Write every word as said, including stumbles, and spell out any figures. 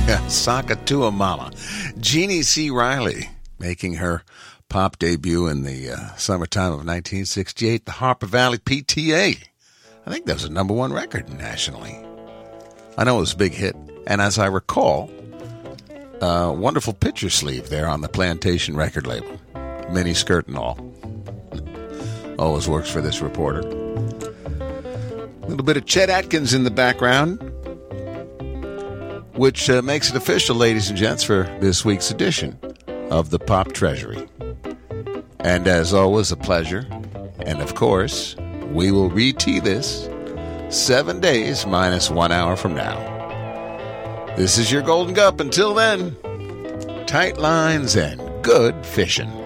Sakatua Mama. Jeannie C. Riley making her pop debut in the uh, summertime of nineteen sixty-eight, the Harper Valley P T A. I think that was a number one record nationally. I know it was a big hit. And as I recall, a uh, wonderful picture sleeve there on the Plantation record label. Mini skirt and all. Always works for this reporter. A little bit of Chet Atkins in the background, which uh, makes it official, ladies and gents, for this week's edition of the Pop Treasury. And as always, a pleasure. And of course, we will re-tee this seven days minus one hour from now. This is your Golden Gup. Until then, tight lines and good fishing.